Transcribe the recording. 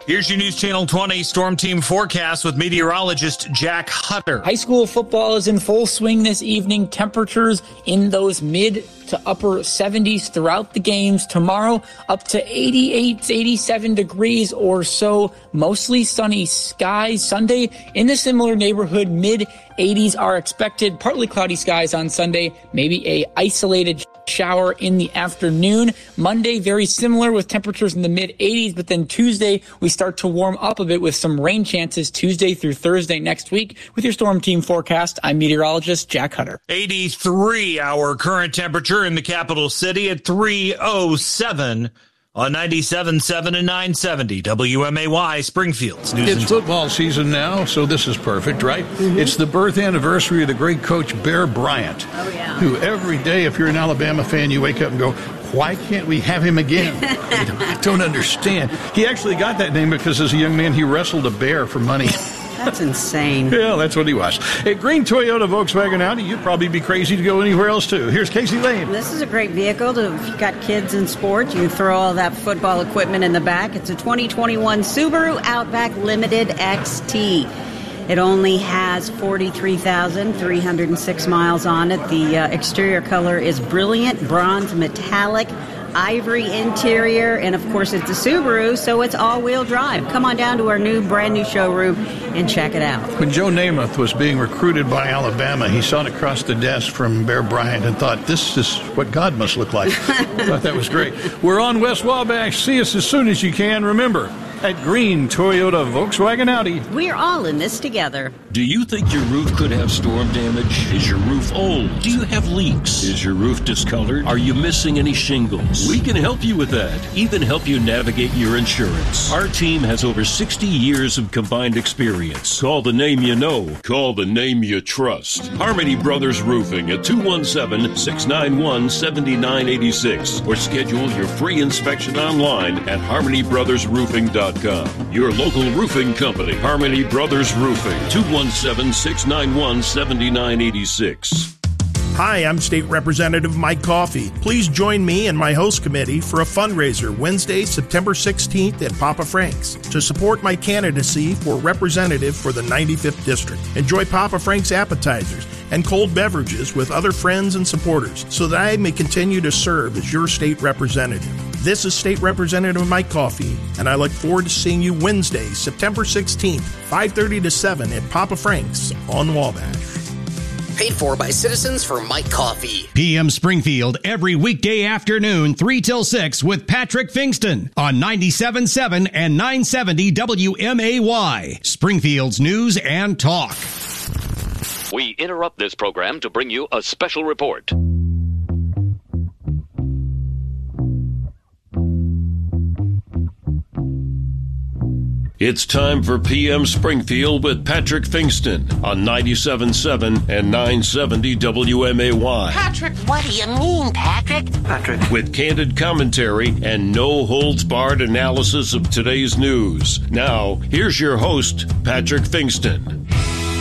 Here's your News Channel 20 Storm Team forecast with meteorologist Jack Hutter. High school football is in full swing this evening. Temperatures in those mid to upper 70s throughout the games. Tomorrow, up to 88, 87 degrees or so. Mostly sunny skies. Sunday, in a similar neighborhood, mid 80s are expected. Partly cloudy skies on Sunday. Maybe a isolated shower in the afternoon. Monday, very similar with temperatures in the mid 80s, but then Tuesday, we start to warm up a bit with some rain chances Tuesday through Thursday next week. With your Storm Team forecast, I'm meteorologist Jack Hutter. 83 our current temperature in the capital city at 307 on 97.7 and 970 WMAY Springfield's News. It's football season now, so this is perfect, right? Mm-hmm. It's the birth anniversary of the great coach Bear Bryant, who every day, if you're an Alabama fan, you wake up and go, why can't we have him again? I don't understand. He actually got that name because as a young man, he wrestled a bear for money. That's insane. Yeah, that's what he was. At Green Toyota Volkswagen Audi, you'd probably be crazy to go anywhere else, too. Here's Casey Lane. This is a great vehicle. If you've got kids in sports, you can throw all that football equipment in the back. It's a 2021 Subaru Outback Limited XT. It only has 43,306 miles on it. The exterior color is brilliant bronze metallic, ivory interior, and of course it's a Subaru, so it's all-wheel drive. Come on down to our brand new showroom and check it out. When Joe Namath was being recruited by Alabama, he saw it across the desk from Bear Bryant and thought, this is what God must look like. I thought that was great. We're on West Wabash. See us as soon as you can. Remember, at Green Toyota Volkswagen Audi, we're all in this together. Do you think your roof could have storm damage? Is your roof old? Do you have leaks? Is your roof discolored? Are you missing any shingles? We can help you with that. Even help you navigate your insurance. Our team has over 60 years of combined experience. Call the name you know. Call the name you trust. Harmony Brothers Roofing at 217-691-7986 or schedule your free inspection online at harmonybrothersroofing.com. Your local roofing company, Harmony Brothers Roofing, 217-691-7986. Hi, I'm State Representative Mike Coffey. Please join me and my host committee for a fundraiser Wednesday, September 16th at Papa Frank's to support my candidacy for representative for the 95th District. Enjoy Papa Frank's appetizers and cold beverages with other friends and supporters so that I may continue to serve as your state representative. This is State Representative Mike Coffey, and I look forward to seeing you Wednesday, September 16th, 5:30 to 7 at Papa Frank's on Wabash. Paid for by Citizens for Mike Coffey. PM Springfield every weekday afternoon, 3 till 6 with Patrick Fingston on 97.7 and 970 WMAY. Springfield's News and Talk. We interrupt this program to bring you a special report. It's time for PM Springfield with Patrick Fingston on 97.7 and 970 WMAY. Patrick, what do you mean, Patrick? With candid commentary and no-holds-barred analysis of today's news. Now, here's your host, Patrick Fingston.